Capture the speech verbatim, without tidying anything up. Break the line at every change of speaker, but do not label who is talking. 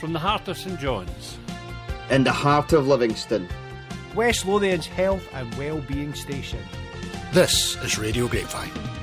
From the heart of St John's.
In the heart of Livingston.
West Lothian's health and well-being station.
This is Radio Grapevine.